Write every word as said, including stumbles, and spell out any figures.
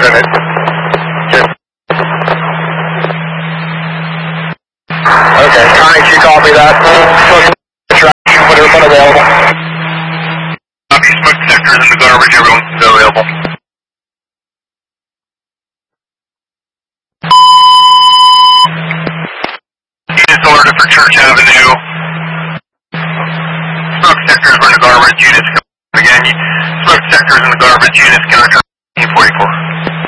it. Yes. Okay, Connie, can you copy that? Traction, put everyone available. Copy, smoke detectors in the garbage, everyone's available. Units ordered for Church Avenue. Smoke detectors were in the garbage, units again, smoke detectors in the garbage, units counter fifteen forty-four.